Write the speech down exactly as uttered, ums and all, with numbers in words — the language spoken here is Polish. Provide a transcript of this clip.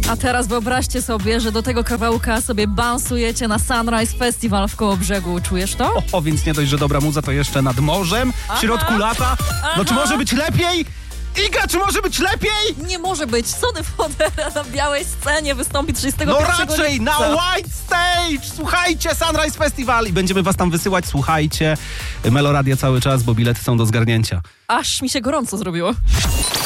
A teraz wyobraźcie sobie, że do tego kawałka sobie bansujecie na Sunrise Festival w Kołobrzegu. Czujesz to? O, o, więc nie dość, że dobra muza, to jeszcze nad morzem, w środku Aha. lata. No Aha. czy może być lepiej? Iga, czy może być lepiej? Nie może być. Sony Fodera na białej scenie wystąpi trzydziestego No pierwszego raczej na lipca. White Stage! Słuchajcie, Sunrise Festival i będziemy was tam wysyłać. Słuchajcie, Meloradia cały czas, bo bilety są do zgarnięcia. Aż mi się gorąco zrobiło.